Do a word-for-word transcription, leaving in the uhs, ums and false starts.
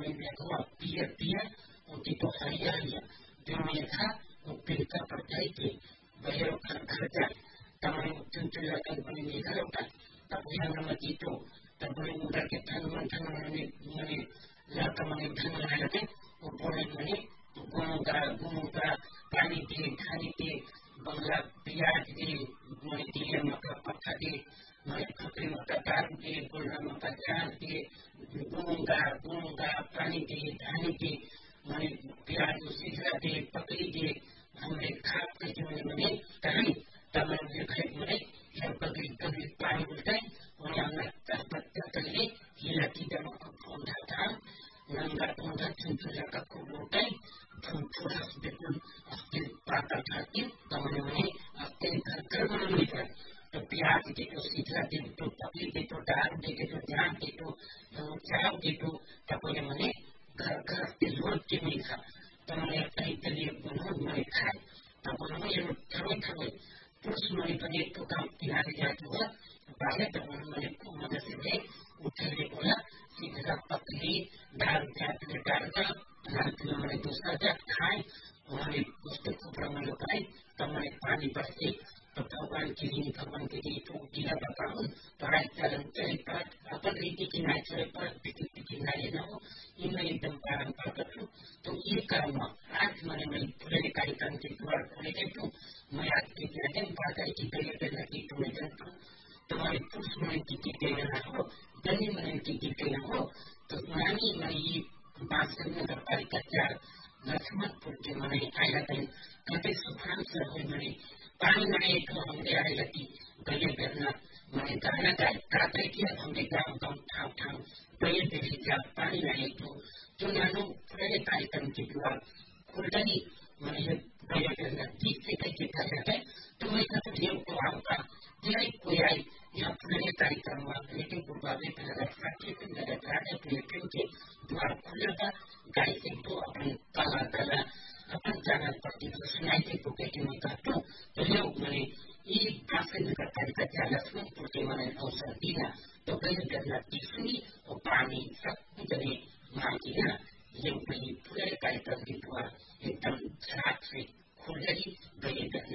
मैं देखो पियर पियर उनकी तो हरिया हरिया जो मैं था वो पिरका पड़ता के बहर घर जाए तमाम चुनचुन लगा बने मेघा होता तब यहाँ नमकी तो तब बड़े मुद्दा के धन मन धन मने मने लाता मने धन मने लगे वो बोले मने गुमुका गुमुका पानी दे खाने दे बंगला प्याज दे मने दिए मका पत्ता दे मने खपरी मका दारू दे गुलरा मका जान दे गुमुका गुमुका पानी दे खाने दे मने प्याज सीधरा दे पकड़ी दे हमने खाप के मने मने कहीं तब मैंने खाई मने यह पकड़ी कभी पानी बोलते और हमने पत्ता तले हिला की दमा को पौधा था नंगा पौधा चुनचुन लगा को बोलते थोड़ा बिल्कुल अपने पाता खाती तब मैंने अपने घर घर में मिलकर तो प्याज दे तो सीधरा दे तो पकड़ी दे तो दारू दे तो जान दे तो चाव दे तो तब मैंने घर घर के लोग के नहीं खा तो मैंने कहीं के लिए बहुत मैं खाए तब मैंने थोड़े थोड़े पुरुष मैंने बने तो काम किनारे जाते हुआ बाहर तब मैंने मदद से गए उठे बोला सीधरा पकड़ी दारू जाते डालना रात में मैंने दूसरा जात खाए उन्होंने उसके ऊपर मैंने खाए तब मैंने पानी बरसे तो भगवान के लिए भगवान के लिए तो गिरा बताऊं पढ़ाई चलन चले पर अपन रीति की नाच चले पर रीति की नारे न हो इनमें एकदम पारंपरिक करूं तो ये कर्म आज मैंने मैं पूरे कार्यक्रम के द्वारा पूरे देखूं मैं आज के दिन पाता की पहले पहले की तुम्हें जानता हूं तुम्हारे पुरुष मन की टीके न हो धनी मन की टीके न हो तो नानी मैं ये बात करने का पारिका चार लक्ष्मणपुर के मने आया थे कभी सुखान से हुए मने पानी में एक हमने आए लगी गले करना मैंने गाना गाय काटे किया हमने गाँव गाँव ठाव ठाव गए देखी जा पानी में एक जो नानू पूरे कार्यक्रम के द्वारा खुल गई मैंने गले करना ठीक से कहीं किया जाता है तो मैं कहता हूँ को आपका यही कोई आई यहाँ पूरे कार्यक्रम में लेकिन पूर्वावे पहले साथी के नजर आने प्लेटन के द्वारा खुलेगा गाय से तो अपन काला काला अपन जाना पड़ती है सुनाई के पुके के मैं कहता हूँ तो लोग मैंने ये भाषण का कार्यक्रम क्या लक्ष्मणपुर के मैंने अवसर दिया तो कहीं करना तीसरी और पानी सब जगह मांगी ना ये पूरे कार्यक्रम के द्वारा एकदम छाप से खुल गई गई